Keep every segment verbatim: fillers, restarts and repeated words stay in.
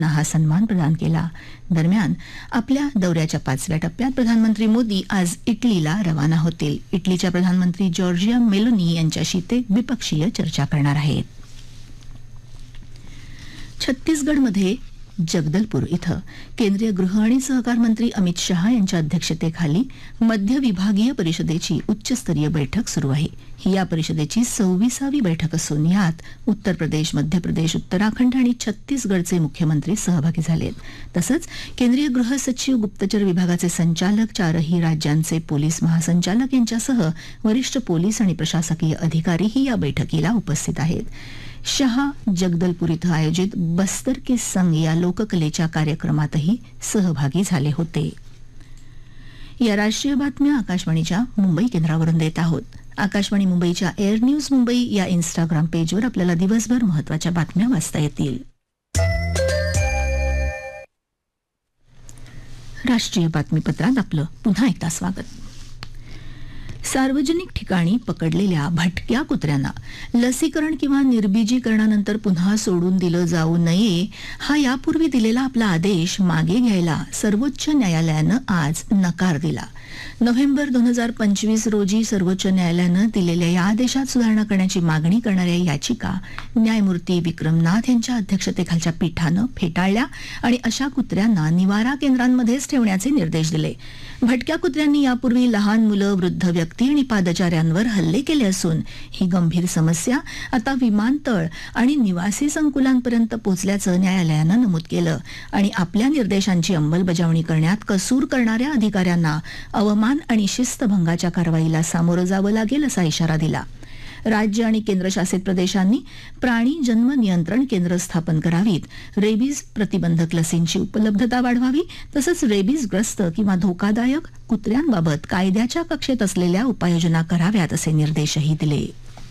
हा सन्मान प्रदान केला. दरम्यान आपल्या दौऱ्याच्या पाचव्या टप्प्यात प्रधानमंत्री मोदी आज इटलीला रवाना होतील. इटलीच्या प्रधानमंत्री जॉर्जिया मेलोनी यांच्याशी ते द्विपक्षीय चर्चा करणार आहेत. छत्तीसगडमध्ये जगदलपूर इथं केंद्रीय गृह आणि सहकार मंत्री अमित शहा यांच्या अध्यक्षतेखाली मध्य विभागीय परिषदेची उच्चस्तरीय बैठक सुरू आहे. ही या परिषदेची सव्वीसावी बैठक असून यात उत्तर प्रदेश, मध्य प्रदेश, उत्तराखंड आणि छत्तीसगडचे मुख्यमंत्री सहभागी झालेत. तसंच केंद्रीय गृह सचिव, गुप्तचर विभागाचे संचालक, चारही राज्यांचे पोलीस महासंचालक यांच्यासह वरिष्ठ पोलीस आणि प्रशासकीय अधिकारीही या बैठकीला उपस्थित आहेत. शहा जगदलपूर इथं आयोजित बस्तर के संग या लोककलेच्या कार्यक्रमातही सहभागी झाले होते. या राष्ट्रीय बातम्या आकाशवाणीच्या मुंबई केंद्रावरून देत आहोत. आकाशवाणी मुंबईच्या एअर न्यूज मुंबई या इन्स्टाग्राम पेजवर आपल्याला दिवसभर महत्त्वाच्या बातम्या वाचता येतील. राष्ट्रीय बातमीपत्रात आपलं पुन्हा एकदा स्वागत. सार्वजनिक ठिकाणी पकडलेल्या भटक्या कुत्र्यांना लसीकरण किंवा निर्बीजीकरणानंतर पुन्हा सोडून दिलं जाऊ नये हा यापूर्वी दिलेला आपला आदेश मागे घ्यायला सर्वोच्च न्यायालयानं आज नकार दिला. नोव्हेंबर दोन हजार पंचवीस रोजी सर्वोच्च न्यायालयानं दिलेल्या या आदेशात सुधारणा करण्याची मागणी करणाऱ्या याचिका न्यायमूर्ती विक्रमनाथ यांच्या अध्यक्षतेखालच्या पीठानं फेटाळल्या आणि अशा कुत्र्यांना निवारा केंद्रांमध्येच ठेवण्याचे निर्देश दिले. भटक्या कुत्र्यांनी यापूर्वी लहान मुलं, वृद्ध व्यक्ती आणि पादचाऱ्यांवर हल्ले केले असून ही गंभीर समस्या आता विमानतळ आणि निवासी संकुलांपर्यंत पोहोचल्याचं न्यायालयानं नमूद केलं आणि आपल्या निर्देशांची अंमलबजावणी करण्यात कसूर करणाऱ्या अधिकाऱ्यांना अवमान आणि शिस्तभंगाच्या कारवाईला सामोरं जावं लागेल असा इशारा दिला. राज्य आणि केंद्रशासित प्रदेशांनी प्राणी जन्म नियंत्रण केंद्र स्थापन करावीत, रेबीज प्रतिबंधक लसींची उपलब्धता वाढवावी, तसंच रेबीजग्रस्त किंवा धोकादायक कुत्र्यांबाबत कायद्याच्या कक्षेत असलेल्या उपाययोजना कराव्यात असे निर्देशही दिले.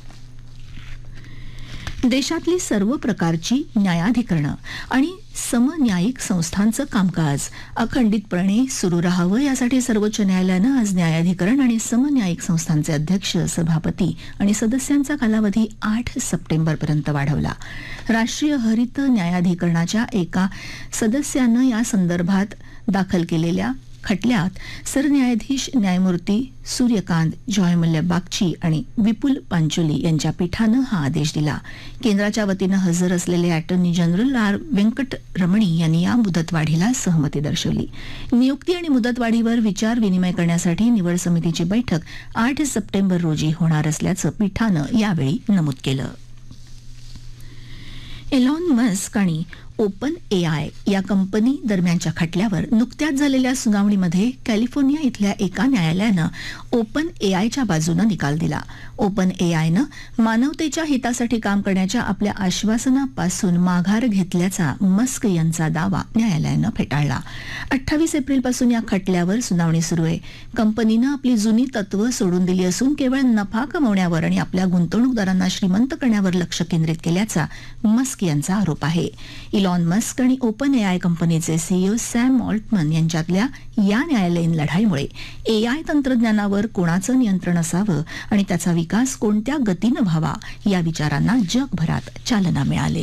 देशातली सर्व प्रकारची न्यायाधिकरणं आणि समन्यायिक संस्थांचं कामकाज अखंडितपणे सुरू राहावं यासाठी सर्वोच्च न्यायालयानं आज न्यायाधिकरण आणि समन्यायिक संस्थांचे अध्यक्ष, सभापती आणि सदस्यांचा कालावधी आठ सप्टेंबरपर्यंत वाढवला. राष्ट्रीय हरित न्यायाधिकरणाच्या एका सदस्यानं या संदर्भात दाखल केलेल्या खटल्यात सरन्यायाधीश न्यायमूर्ती सूर्यकांत, जॉयमल्ल्या बागची आणि विपुल पांचोली यांच्या पीठानं हा आदेश दिला. केंद्राच्या वतीनं हजर असलेले अटॉर्नी जनरल आर व्यंकटरमणी यांनी या मुदतवाढीला सहमती दर्शवली. नियुक्ती आणि मुदतवाढीवर विचार विनिमय करण्यासाठी निवड समितीची बैठक आठ सप्टेंबर रोजी होणार असल्याचं पीठानं यावेळी नमूद केलं. एलॉन मस्क आणि ओपन एआय या कंपनी दरम्यानच्या खटल्यावर नुकत्याच झालेल्या सुनावणीमध्ये कॅलिफोर्निया इथल्या एका न्यायालयानं ओपन एआयच्या बाजूनं निकाल दिला. ओपन एआयनं मानवतेच्या हितासाठी काम करण्याच्या आपल्या आश्वासनापासून माघार घेतल्याचा मस्क यांचा दावा न्यायालयानं फेटाळला. अठ्ठावीस एप्रिलपासून या खटल्यावर सुनावणी सुरू आहे. कंपनीनं आपली जुनी तत्वं सोडून दिली असून केवळ नफा कमवण्यावर आणि आपल्या गुंतवणूकदारांना श्रीमंत करण्यावर लक्ष केंद्रित केल्याचा मस्क यांचा आरोप आहे. इलॉन मस्क आणि ओपन एआय कंपनीचे सीईओ सॅम ऑल्टमन यांच्यातल्या या न्यायालयीन लढाईमुळे एआय तंत्रज्ञानावर कोणाचं नियंत्रण असावं आणि त्याचा विकास कोणत्या गतीनं व्हावा या विचारांना जगभरात चालना मिळाली.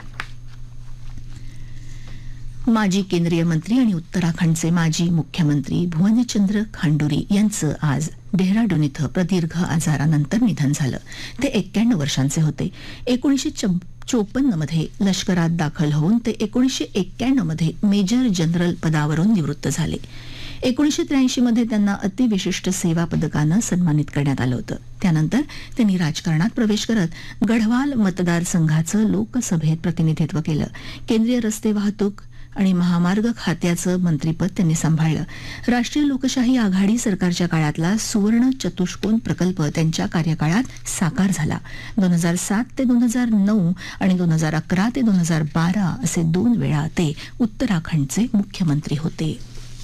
माजी केंद्रीय मंत्री आणि उत्तराखंडचे माजी मुख्यमंत्री भुवनचंद्र खांडुरी यांचं आज डेहराडून इथं प्रदीर्घ आजारानंतर निधन झालं. ते एक्क्याण्णव वर्षांचे होते. एकोणीसशे चोपन्न मध्ये लष्करात दाखल होऊन ते एकोणीसशे एक्क्याण्णव मध्ये मेजर जनरल पदावरून निवृत्त झाले. एकोणीसशे त्र्याऐंशी मध्ये त्यांना अतिविशिष्ट सेवा पदकानं सन्मानित करण्यात आलं होतं. त्यानंतर त्यांनी राजकारणात प्रवेश करत गढवाल मतदारसंघाचं लोकसभेत प्रतिनिधित्व केलं. केंद्रीय रस्ते वाहतूक आणि महामार्ग खात्याचं मंत्रीपद त्यांनी सांभाळलं. राष्ट्रीय लोकशाही आघाडी सरकारच्या काळातला सुवर्ण चतुष्कोन प्रकल्प त्यांच्या कार्यकाळात साकार झाला. दोन हजार सात ते दोन हजार नऊ आणि दोन हजार अकरा ते दोन हजार बारा असे दोन वेळा ते उत्तराखंडचे मुख्यमंत्री होते.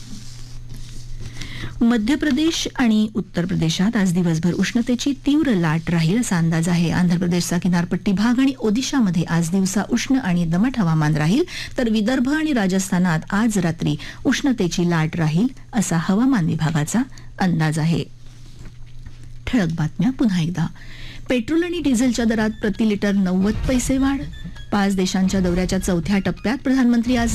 मध्य प्रदेश आणि उत्तर प्रदेशात आज दिवसभर उष्णतेची तीव्र लाट राहील असा अंदाज आहे. आंध्र प्रदेशचा किनारपट्टी भाग आणि ओदिशामध्ये आज दिवसा उष्ण आणि दमट हवामान राहील, तर विदर्भ आणि राजस्थानात आज रात्री उष्णतेची लाट राहील असा हवामान विभागाचा अंदाज आहे. ठळक बातम्या पुन्हा एकदा. पेट्रोल आणि डिझेलच्या दरात प्रति लिटर नव्वद पैसे वाढ. पाच देशांच्या दौऱ्याच्या चौथ्या टप्प्यात प्रधानमंत्री आज